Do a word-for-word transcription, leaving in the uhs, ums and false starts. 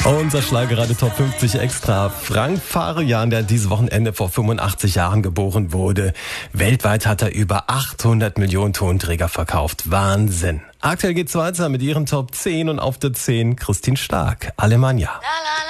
Unser Schlagerradio Top fünfzig Extra. Frank Farian, der dieses Wochenende vor fünfundachtzig Jahren geboren wurde. Weltweit hat er über achthundert Millionen Tonträger verkauft. Wahnsinn. Aktuell geht's weiter mit ihren Top zehn und auf der zehn Christine Stark. Alemannia. La, la, la.